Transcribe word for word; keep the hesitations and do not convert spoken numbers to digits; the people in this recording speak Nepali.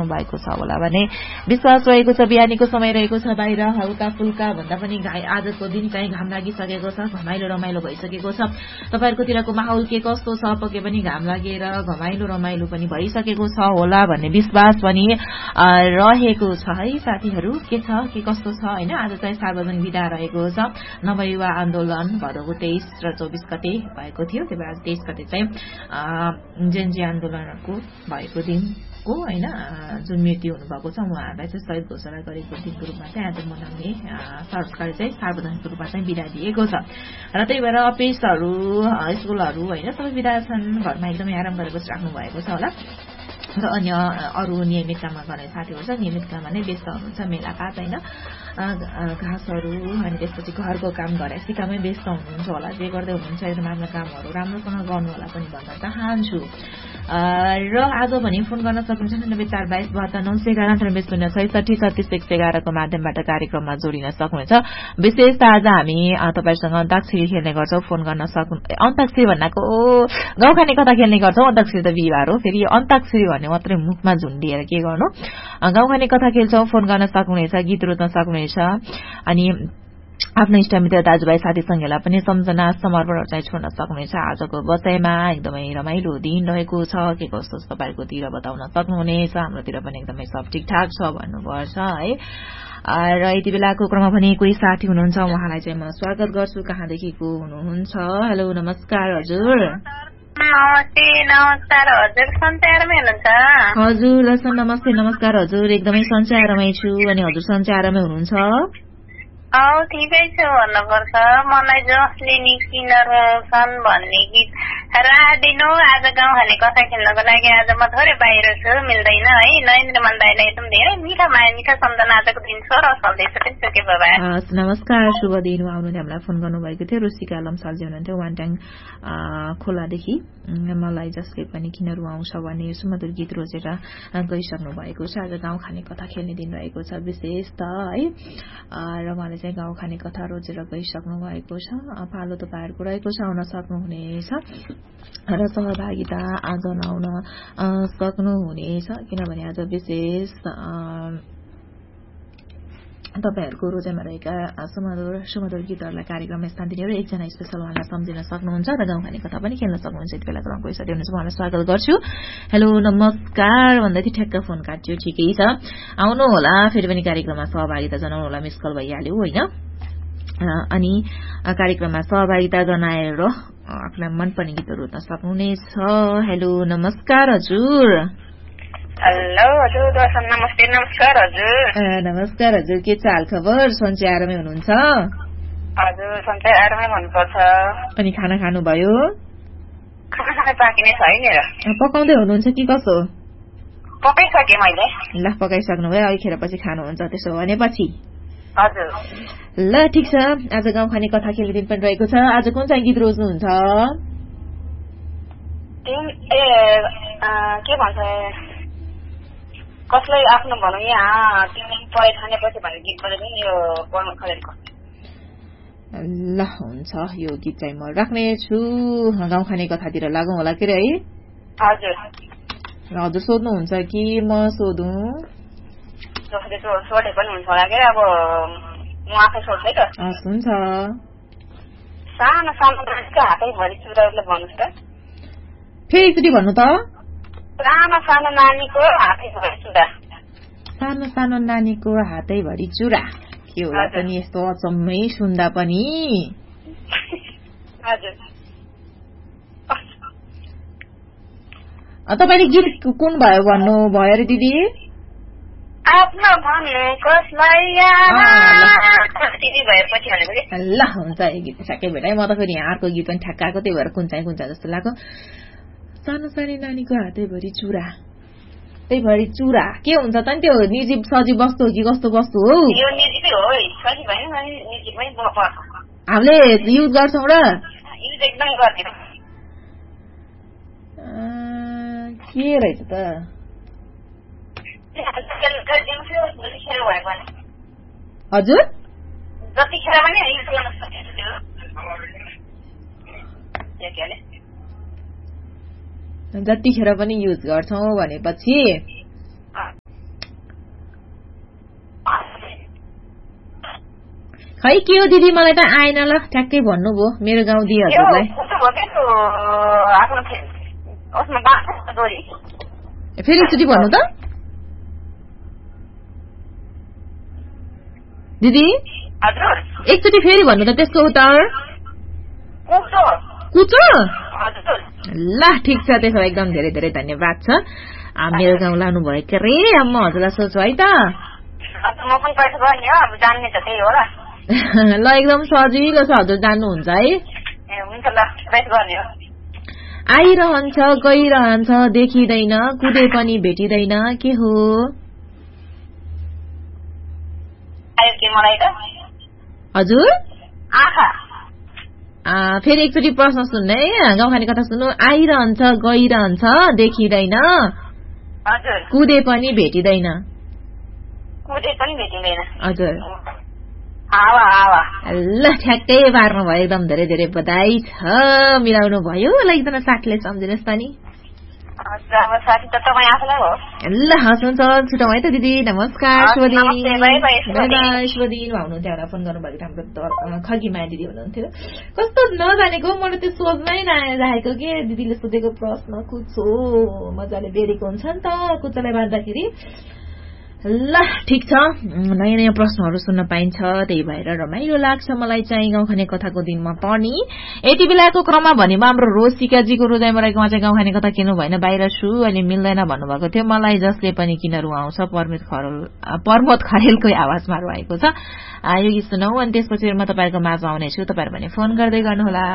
गरिसक्नु भएको छ होला भने विश्वास रहेको छ। बिहानीको समय रहेको छ, बाहिर हल्का फुल्का भन्दा पनि आजको दिन चाहिँ घाम लागिसकेको छ, घमाइलो रमाइलो भइसकेको छ। तपाईहरुकोतिरको माहौल के कस्तो छ? पक्कै पनि घाम लागेर घमाइलो रमाइलो पनि भइसकेको छ होला भन्ने विश्वास पनि रहेको छ है साथीहरु। के छ के कस्तो छ हैन? आज चाहिँ सार्वजनिक बिदा रहेको छ। नवयुवा आन्दोलन भदौको तेइस र चौबिस गते भएको थियो। त्यही भएर आज तेइस गते चाहिँ जेनजी आन्दोलनको भएको दिनको हैन जुन मृत्यु हुनुभएको छ उहाँहरूलाई चाहिँ शहीद घोषणा गरेको दिनको रूपमा चाहिँ आज मनाउने सरकारले चाहिँ सार्वजनिक रूपमा चाहिँ बिदा दिएको छ। र त्यही भएर अफिसहरु स्कुलहरु हैन सबै बिदा छन्, घरमा एकदमै आराम गरेर बसिराख्नु भएको छ होला। र अन्य अरू नियमित काममा गर्ने साथीहरु छ, नियमित काममा नै व्यस्त हुनुहुन्छ, मेलापात हैन घाँसहरु अनि त्यसपछि घरको काम गराएसी काममै व्यस्त हुनुहुन्छ होला। जे गर्दै हुनुहुन्छ एकदम आफ्नो कामहरु राम्रोसँग गर्नु होला पनि भन्न चाहन्छु। र आज भने फोन गर्न सक्नुहुन्छ नब्बे चार बाइस बहत्तर नौ सय एघार अन्ठानब्बे शून्य छैसठी छत्तीस एक सय एघार को माध्यमबाट कार्यक्रममा जोडिन सक्नुहुन्छ। विशेष त आज हामी तपाईसँग अन्ताक्षरी खेल्ने गर्छौं। फोन गर्न सक्नु अन्ताक्षरी भन्नाको गाउँखाने कथा खेल्ने गर्छौं। अन्ताक्षरी त बिहिबार हो, फेरि अन्ताक्षरी भन्ने मात्रै मुखमा झुन्डिएर के गर्नु। गाउँखाने कथा खेल्छौं, फोन गर्न सक्नुहुनेछ, गीत रोज्न सक्नुहुनेछ अनि आफ्नो इष्टमित्र दाजुभाइ साथी संगीलाई पनि सम्झना समर्पण चाहिँ छोड्न सक्नुहुनेछ। आजको बसाइमा एकदमै रमाइलो दिन रहेको छ, के कस्तो तपाईहरुकोतिर बताउन सक्नुहुनेछ। हाम्रोतिर पनि एकदमै सब ठिकठाक छ भन्नुपर्छ है। र यति बेलाको क्रममा पनि कोही साथी हुनुहुन्छ, उहाँलाई चाहिँ म स्वागत गर्छु। कहाँदेखिको हुनुहुन्छ? हेलो नमस्कार हजुर। नमस्ते नमस्कार हजुर, सञ्चारमै हुनुहुन्छ? हजुर दर्शन नमस्ते नमस्कार हजुर, एकदमै सञ्चारमै छु। अनि हजुर सञ्चारमै हुनुहुन्छ? औ ठिकै छु भन्नुपर्छ। मलाई जसले नि किन रोउँछन् भन्ने गीत रादिनु। आज गाउँ खाने कथा खेल्नको लागि आज म थोरै बाहिर छु, मिल्दैन है। नरेन्द्र मन दाइलाई एकदम धेरै मिठा माया मिठा सम्झना आजको दिन छ र सन्देश पनि छु के बाबा। नमस्कार, शुभ दिन। आउनुहुने हामीलाई फोन गर्नुभएको थियो। रुसिका आलम सालजी हुनुहुन्थ्यो वानट्याङ खोलादेखि। मलाई जसले पनि किन रुवाउँछ भन्ने सुमधुर गीत रोजेर गइसक्नु भएको छ। आज गाउँ खाने कथा खेल्ने दिन रहेको छ विशेष त है। र उहाँले चाहिँ गाउँ खाने कथा रोजेर गइसक्नु भएको छ। पालो तपाईहरुको रहेको छ, आउन सक्नुहुनेछ र सहभागिता आज आउन सक्नुहुनेछ। किनभने आज विशेष तपाईहरुको रोजाइमा रहेका सुमधुर सुमधुर गीतहरुलाई कार्यक्रममा स्थान दिने एकजना स्पेशल उहाँलाई सम्झिन सक्नुहुन्छ र गाउँ खाने कथा पनि खेल्न सक्नुहुन्छ। यति बेला क्रमको साथी हुनुहुन्छ, उहाँलाई स्वागत गर्छु। हेलो नमस्कार भन्दै थिए, ठ्याक्क फोन काट्यो, ठिकै छ। आउनु होला, फेरि पनि कार्यक्रममा सहभागिता जनाउनु होला। मिस कल भइहाल्यो होइन। अनि कार्यक्रममा सहभागिता जनाएर आफूलाई मनपर्ने गीतहरू रोज्न सक्नुहुनेछ। हेलो नमस्कार हजुर। हेलो हजुर दर्शन नमस्ते नमस्कार हजुर। नमस्कार हजुर, के छ हाल खबर? सन्चै आरामै हुनुहुन्छ? हजुर सन्चै आरामै भन्नुपर्छ। अनि खाना खानुभयो? खाना खाना पाकिने छैन र। पकाउँदै हुनुहुन्छ कि कसो? पकाइसके मैले। ल पकाइसक्नु भयो, अलिखेर पछि खानुहुन्छ त्यसो भने पछि? हजुर। ल ठिक छ। आज गाउँ खाने कथा खेल्ने दिन पनि रहेको छ। आज कुन चाहिँ गीत रोज्नुहुन्छ? ए के भन्छ कसलाई आफ्नो भनौँ यहाँ तिमी पढाइ खानेपछि भन्ने गीत बजाउने नि यो पढ्नु खलेको। ल हुन्छ, यो गीत चाहिँ म राख्ने छु। गाउँ खाने कथातिर लागौँ होला के रे है? हजुर। हजुर सोध्नुहुन्छ कि म सोधौँ? सोधे सोधे पनि हुन्छ होला के, अब म आफै सोध्छु है त। हस् हुन्छ। सानो सानो नानीको हातैभरि चुराले भन्नुहोस् त। फेरि एकचोटि भन्नु त। सानो सानो नानीको हातैभरि चुरा। सानो सानो नानीको हातैभरि चुरा के होला पनि यस्तो अचम्मै सुन्दा पनि। हजुर। तपाईले गीत कुन भयो भन्नु भयो रे दिदी? आफ्नो भन्नु कसलाई भएपछि भनेको कि। ल हुन्छ, यो गीत ठ्याक्कै भेटाइ। म त फेरि यहाँ अर्को गीत पनि ठ्याक्क आएको, त्यही भएर कुन चाहिँ कुन चाहिँ जस्तो लाग्यो। सानो सानो नानीको हातैभरि चुरा, त्यही भरि चुरा के हुन्छ त नि? त्यो निर्जीव सजीव वस्तु हो कि कस्तो वस्तु हो? यो निर्जीव हो, सजीव हैन, निर्जीवमै पर्छ। हामीले युज गर्छौं र युज एकदम गर्दिन। के रहेछ त? हजुर जतिखेर पनि युज गर्न सक्छु। जतिखेर पनि युज गर्छौं भनेपछि खै के हो दिदी मलाई त आएन ल ठ्याक्कै भन्नुभयो मेरो गाउँ दिदीहरुलाई फेरि एकचोटि भन्नु त दिदी एकचोटि फेरि भन्नु त त्यसको उत्तर कुचो ल ठिक छ त्यसो एकदम धेरै धेरै धन्यवाद छ मेरो गाउँ लानु भयो के रे म हजुरलाई सोध्छु है त ल एकदम सजिलो छ हजुर जान्नुहुन्छ है आइरहन्छ गइरहन्छ देखिँदैन कुदै पनि भेटिँदैन के हो हजुर फेरि एकचोटि प्रश्न सुन्नु है गाउँखाने कथा सुन्नु आइरहन्छ गइरहन्छ देखिँदैन कुदै पनि भेटिँदैन हजुर ल ठ्याक्कै पार्नु भयो एकदम धेरै धेरै बधाई छ मिलाउनु भयो ल एकजना साथीले सम्झिनुहोस् त नि ल हस् हुन्छ छुटौँ है त दिदी नमस्कार शुभ दिन शुभ दिन हुनुहुन्थ्यो एउटा फोन गर्नुभएको हाम्रो खगी माया दिदी हुनुहुन्थ्यो कस्तो नजानेको मलाई त्यो सोच्नै नआइरहेको के दिदीले सोधेको प्रश्न कुचो मजाले बेरेको हुन्छ नि त कुचोलाई बाँड्दाखेरि ल ठिक छ नयाँ नयाँ प्रश्नहरू सुन्न पाइन्छ त्यही भएर रमाइलो लाग्छ मलाई चाहिँ गाउँखाने कथाको दिनमा पनि यति बेलाको क्रममा भनेमा हाम्रो रोसिकाजीको हृदयमा रहेको चाहिँ गाउँखाने कथा किन्नु भएन बाहिर छु अनि मिल्दैन भन्नुभएको थियो मलाई जसले पनि किन रुवाउँछ पर्मत खरेल पर्मत खरेलको आवाजमा रुवाएको छ यो गीत सुनौ अनि त्यसपछि म तपाईँको माझमा आउनेछु तपाईँहरू भने फोन गर्दै गर्नुहोला।